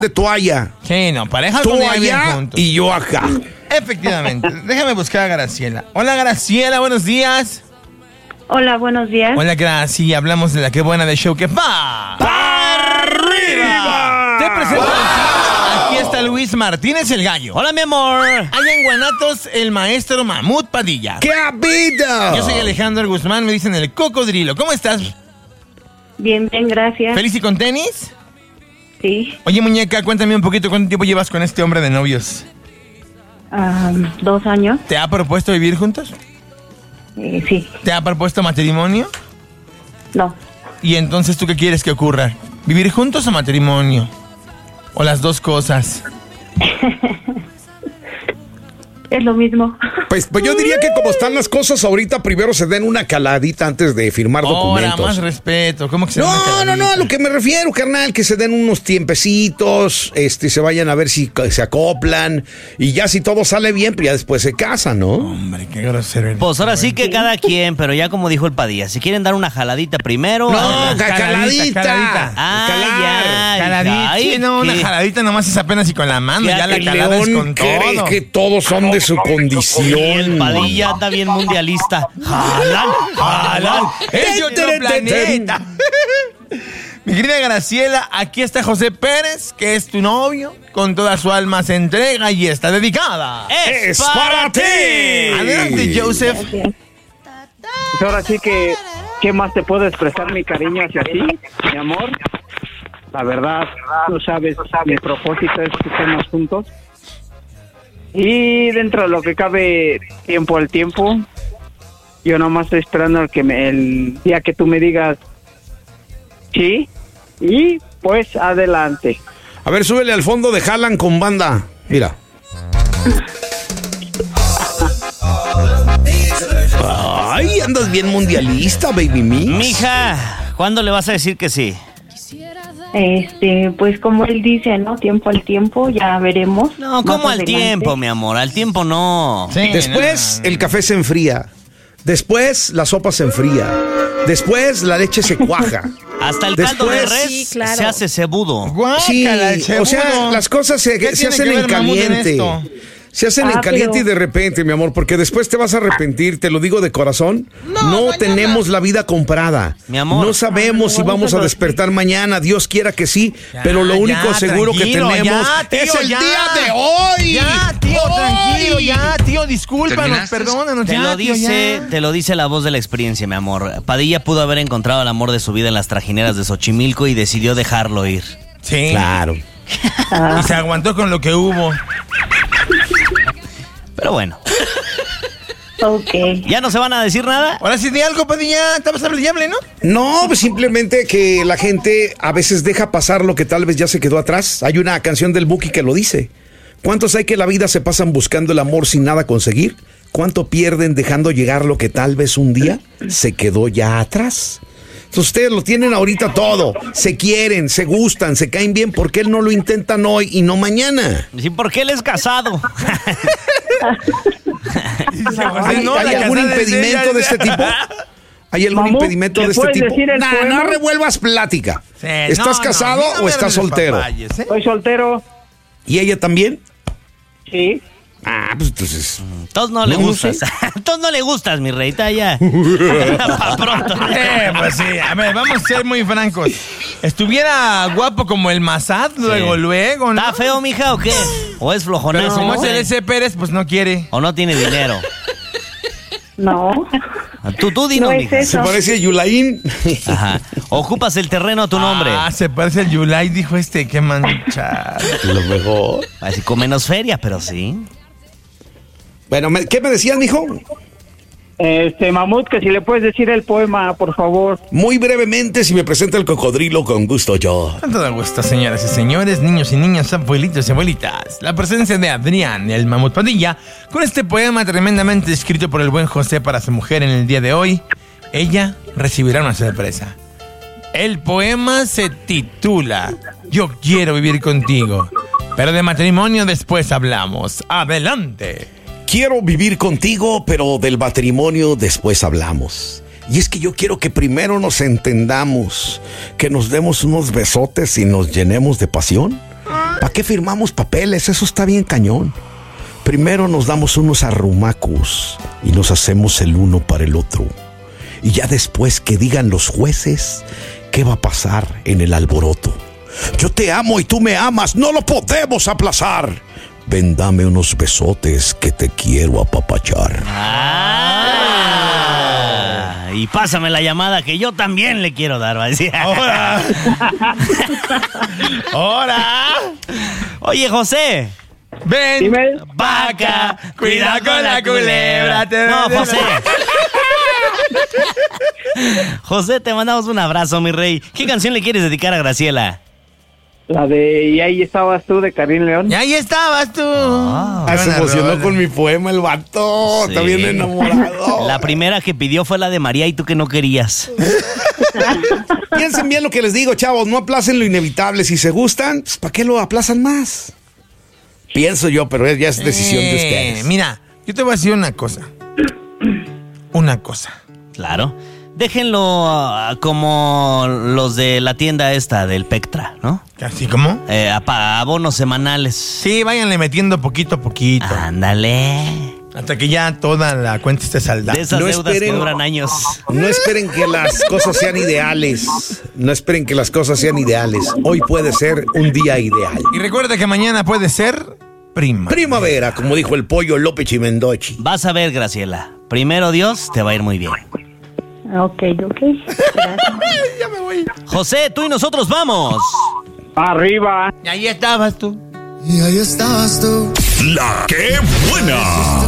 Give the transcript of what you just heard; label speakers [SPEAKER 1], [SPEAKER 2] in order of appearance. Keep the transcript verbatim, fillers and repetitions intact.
[SPEAKER 1] de toalla.
[SPEAKER 2] Sí, no, pareja
[SPEAKER 1] Tú
[SPEAKER 2] con
[SPEAKER 1] allá y yo acá.
[SPEAKER 2] Efectivamente. Déjame buscar a Graciela. Hola, Graciela, buenos días.
[SPEAKER 3] Hola, buenos días.
[SPEAKER 2] Hola, Graciela. Hablamos de la que buena de show que va.
[SPEAKER 1] ¡Para arriba!
[SPEAKER 2] Te presento. Aquí está Luis Martínez, el gallo.
[SPEAKER 4] Hola, mi amor.
[SPEAKER 2] Allá en Guanatos, el maestro Mamut Padilla.
[SPEAKER 1] ¡Qué habido!
[SPEAKER 2] Yo soy Alejandro Guzmán, me dicen el cocodrilo. ¿Cómo estás?
[SPEAKER 3] Bien, bien, gracias.
[SPEAKER 2] ¿Feliz y con tenis?
[SPEAKER 3] Sí.
[SPEAKER 2] Oye, muñeca, cuéntame un poquito, ¿cuánto tiempo llevas con este hombre de novios?
[SPEAKER 3] Um, dos años.
[SPEAKER 2] ¿Te ha propuesto vivir juntos?
[SPEAKER 3] Eh, sí.
[SPEAKER 2] ¿Te ha propuesto matrimonio?
[SPEAKER 3] No.
[SPEAKER 2] ¿Y entonces tú qué quieres que ocurra? ¿Vivir juntos o matrimonio? ¿O las dos cosas?
[SPEAKER 3] Es lo mismo.
[SPEAKER 1] Pues, pues yo diría que como están las cosas ahorita, primero se den una caladita antes de firmar
[SPEAKER 2] Ahora,
[SPEAKER 1] documentos.
[SPEAKER 2] más respeto. ¿Cómo que se den una
[SPEAKER 1] No, no,
[SPEAKER 2] caladita?
[SPEAKER 1] no, a lo que me refiero, carnal, que se den unos tiempecitos, este, se vayan a ver si se acoplan, y ya si todo sale bien, pues ya después se casan, ¿no?
[SPEAKER 2] Hombre, qué grosero eres.
[SPEAKER 4] Pues ahora sí que cada quien, pero ya como dijo el Padilla, si quieren dar una jaladita primero.
[SPEAKER 1] No,
[SPEAKER 4] ah,
[SPEAKER 1] ca- caladita.
[SPEAKER 2] caladita.
[SPEAKER 4] Ah,
[SPEAKER 1] calar.
[SPEAKER 4] ya.
[SPEAKER 2] Caladita.
[SPEAKER 4] Ay,
[SPEAKER 2] Sí, no, una
[SPEAKER 4] qué-
[SPEAKER 2] jaladita nomás es apenas y con la mano.
[SPEAKER 4] Ya
[SPEAKER 2] Ya la
[SPEAKER 4] que
[SPEAKER 2] calada es
[SPEAKER 1] León
[SPEAKER 2] con
[SPEAKER 1] cree
[SPEAKER 2] todo.
[SPEAKER 1] que todos son de su
[SPEAKER 4] Y el
[SPEAKER 1] condición.
[SPEAKER 4] Padilla anda bien mundialista. Jalan, jalan.
[SPEAKER 2] ¡Es otro planeta! Mi querida Graciela, aquí está José Pérez, que es tu novio. Con toda su alma se entrega y está dedicada.
[SPEAKER 1] ¡Es para ti!
[SPEAKER 2] Adelante, Joseph.
[SPEAKER 3] Gracias.
[SPEAKER 5] Pues ahora sí que, ¿qué más te puedo expresar mi cariño hacia ti, mi amor? La verdad, tú sabes, mi propósito es que estemos juntos. Y dentro de lo que cabe, tiempo al tiempo, yo nomás estoy esperando el, que me, el día que tú me digas sí, y pues adelante.
[SPEAKER 1] A ver, súbele al fondo de Jalan con banda. Mira. Ay, andas bien mundialista, baby mix.
[SPEAKER 4] Mija, ¿cuándo le vas a decir que sí?
[SPEAKER 3] Este, pues como él dice, ¿no? Tiempo al tiempo, ya veremos.
[SPEAKER 4] No,
[SPEAKER 3] Más
[SPEAKER 4] ¿cómo al
[SPEAKER 3] adelante.
[SPEAKER 4] tiempo, mi amor? Al tiempo no.
[SPEAKER 2] Sí,
[SPEAKER 1] Después
[SPEAKER 2] no, no.
[SPEAKER 1] el café se enfría. Después la sopa se enfría. Después la leche se cuaja.
[SPEAKER 4] Hasta el caldo de
[SPEAKER 1] Después-
[SPEAKER 4] res
[SPEAKER 6] Sí, claro.
[SPEAKER 4] se hace cebudo.
[SPEAKER 1] Sí,
[SPEAKER 2] Guácala, el
[SPEAKER 1] o sea,
[SPEAKER 2] segundo.
[SPEAKER 1] las cosas se,
[SPEAKER 2] ¿Qué
[SPEAKER 1] se
[SPEAKER 2] tiene
[SPEAKER 1] hacen
[SPEAKER 2] que
[SPEAKER 1] en
[SPEAKER 2] ver Mamut en
[SPEAKER 1] caliente.
[SPEAKER 2] esto?
[SPEAKER 1] Se hacen
[SPEAKER 3] Ah,
[SPEAKER 1] en caliente
[SPEAKER 3] pero-
[SPEAKER 1] y de repente, mi amor, porque después te vas a arrepentir, te lo digo de corazón. No, tenemos la vida comprada.
[SPEAKER 4] Mi amor.
[SPEAKER 1] No sabemos si vamos a despertar mañana, Dios quiera que sí,
[SPEAKER 2] Ya,
[SPEAKER 1] pero lo único
[SPEAKER 2] ya,
[SPEAKER 1] seguro que
[SPEAKER 2] tranquilo,
[SPEAKER 1] tenemos
[SPEAKER 2] ya, tío,
[SPEAKER 1] es el
[SPEAKER 2] ya.
[SPEAKER 1] día de hoy.
[SPEAKER 2] Ya, tío,
[SPEAKER 1] Hoy.
[SPEAKER 2] tranquilo, ya, tío, discúlpanos,
[SPEAKER 7] ¿Terminaste?
[SPEAKER 2] perdónanos,
[SPEAKER 4] Te
[SPEAKER 2] ya,
[SPEAKER 4] lo
[SPEAKER 2] tío,
[SPEAKER 4] dice,
[SPEAKER 2] ya.
[SPEAKER 4] te lo dice la voz de la experiencia, mi amor. Padilla pudo haber encontrado el amor de su vida en las trajineras de Xochimilco y decidió dejarlo ir.
[SPEAKER 2] Sí,
[SPEAKER 1] Claro.
[SPEAKER 2] y se aguantó con lo que hubo.
[SPEAKER 4] Pero bueno,
[SPEAKER 3] Ok.
[SPEAKER 4] ¿ya no se van a decir nada?
[SPEAKER 2] Ahora sí, di algo, Padilla, estabas hablable, ¿no?
[SPEAKER 1] No, pues simplemente que la gente a veces deja pasar lo que tal vez ya se quedó atrás. Hay una canción del Buki que lo dice. ¿Cuántos hay que la vida se pasan buscando el amor sin nada conseguir? ¿Cuánto pierden dejando llegar lo que tal vez un día se quedó ya atrás? Entonces, ustedes lo tienen ahorita todo. Se quieren, se gustan, se caen bien. ¿Por qué él no lo intentan hoy y no mañana?
[SPEAKER 4] Sí, porque él es casado.
[SPEAKER 1] ¿Hay,
[SPEAKER 2] no,
[SPEAKER 1] hay
[SPEAKER 2] la
[SPEAKER 1] algún
[SPEAKER 2] casada es
[SPEAKER 1] impedimento
[SPEAKER 2] ella.
[SPEAKER 1] de este tipo? ¿Hay algún
[SPEAKER 5] Mamut,
[SPEAKER 1] impedimento
[SPEAKER 5] ¿le
[SPEAKER 1] de este
[SPEAKER 5] puedes
[SPEAKER 1] tipo?
[SPEAKER 5] decir el
[SPEAKER 1] Nah, no
[SPEAKER 5] poema?
[SPEAKER 1] revuelvas plática.
[SPEAKER 2] Sí,
[SPEAKER 1] ¿Estás
[SPEAKER 2] no, no,
[SPEAKER 1] casado
[SPEAKER 2] a mí no
[SPEAKER 1] o
[SPEAKER 2] me
[SPEAKER 1] estás
[SPEAKER 2] hables
[SPEAKER 1] soltero?
[SPEAKER 2] papayes, ¿eh?
[SPEAKER 5] Soy soltero,
[SPEAKER 1] ¿Y ella también?
[SPEAKER 5] sí.
[SPEAKER 1] Ah, pues entonces...
[SPEAKER 4] Todos no le
[SPEAKER 1] No, no
[SPEAKER 4] gustas.
[SPEAKER 1] sé.
[SPEAKER 4] Todos no le gustas, mi reita, ya. Pa' pronto.
[SPEAKER 2] Eh, pues sí, a ver, vamos a ser muy francos. ¿Estuviera guapo como el Mazad luego, luego, no?
[SPEAKER 4] ¿Está feo, mija, o qué? ¿O es
[SPEAKER 2] Pero
[SPEAKER 4] flojonazo?
[SPEAKER 2] como es
[SPEAKER 4] ¿no?
[SPEAKER 2] el S. Pérez, pues no quiere.
[SPEAKER 4] ¿O no tiene dinero?
[SPEAKER 3] No.
[SPEAKER 4] Tú, tú dinos,
[SPEAKER 3] No es
[SPEAKER 4] mija.
[SPEAKER 3] eso.
[SPEAKER 1] Se parece a Yulaín.
[SPEAKER 4] Ajá. Ocupas el terreno a tu nombre.
[SPEAKER 2] Ah, se parece al Yulai, dijo este, qué mancha.
[SPEAKER 1] Lo mejor.
[SPEAKER 4] Así con menos feria, pero sí.
[SPEAKER 1] Bueno, me- ¿qué me decías, mijo?
[SPEAKER 5] Este, Mamut, que si le puedes decir el poema, por favor.
[SPEAKER 1] Muy brevemente, si me presenta el cocodrilo, con gusto yo.
[SPEAKER 2] Con todo gusto, señoras y señores, niños y niñas, abuelitos y abuelitas. La presencia de Adrián, el Mamut Padilla, con este poema tremendamente escrito por el buen José para su mujer en el día de hoy. Ella recibirá una sorpresa. El poema se titula Yo quiero vivir contigo, pero de matrimonio después hablamos. ¡Adelante!
[SPEAKER 1] Quiero vivir contigo, pero del matrimonio después hablamos. Y es que yo quiero que primero nos entendamos, que nos demos unos besotes y nos llenemos de pasión. ¿Para qué firmamos papeles? Eso está bien cañón. Primero nos damos unos arrumacos y nos hacemos el uno para el otro. Y ya después que digan los jueces qué va a pasar en el alboroto. Yo te amo y tú me amas, no lo podemos aplazar. Ven, dame unos besotes que te quiero apapachar.
[SPEAKER 4] Ah, y pásame la llamada que yo también le quiero dar, va a decir.
[SPEAKER 2] ¡Ahora! ¡Ahora!
[SPEAKER 4] Oye, José.
[SPEAKER 2] Ven,
[SPEAKER 5] Dime.
[SPEAKER 2] vaca, cuida con la culebra. Te
[SPEAKER 4] No, José. José, te mandamos un abrazo, mi rey. ¿Qué canción le quieres dedicar a Graciela?
[SPEAKER 5] La de Y ahí estabas tú, de Karim León.
[SPEAKER 2] Y ahí estabas tú.
[SPEAKER 4] Ah,
[SPEAKER 1] Ah, se
[SPEAKER 2] Buena
[SPEAKER 1] emocionó
[SPEAKER 2] rola.
[SPEAKER 1] con mi poema el vato.
[SPEAKER 4] Sí.
[SPEAKER 1] Está bien enamorado.
[SPEAKER 4] La primera que pidió fue la de María y tú que no querías.
[SPEAKER 1] Piensen bien lo que les digo, chavos. No aplacen lo inevitable. Si se gustan, pues, ¿para qué lo aplazan más? Pienso yo, pero ya es decisión de
[SPEAKER 2] Eh,
[SPEAKER 1] ustedes.
[SPEAKER 2] Mira, yo te voy a decir una cosa. Una cosa.
[SPEAKER 4] Claro. Déjenlo ah, como los de la tienda esta del Pectra, ¿no?
[SPEAKER 2] ¿Así como?
[SPEAKER 4] Eh, a pa- abonos semanales.
[SPEAKER 2] Sí, váyanle metiendo poquito a poquito.
[SPEAKER 4] Ándale.
[SPEAKER 2] Hasta que ya toda la cuenta esté saldada.
[SPEAKER 4] De esas
[SPEAKER 1] No
[SPEAKER 4] deudas
[SPEAKER 1] esperen.
[SPEAKER 4] que duran años.
[SPEAKER 1] No esperen que las cosas sean ideales. No esperen que las cosas sean ideales. Hoy puede ser un día ideal.
[SPEAKER 2] Y recuerda que mañana puede ser prima.
[SPEAKER 1] Primavera, como dijo el pollo López Chimendochi.
[SPEAKER 4] Vas a ver, Graciela. Primero Dios, te va a ir muy bien.
[SPEAKER 3] Ok, ok. Gracias.
[SPEAKER 2] Ya me voy.
[SPEAKER 4] José, tú y nosotros vamos.
[SPEAKER 5] Arriba.
[SPEAKER 2] Y ahí estabas tú.
[SPEAKER 6] Y ahí estabas tú.
[SPEAKER 7] La que buena.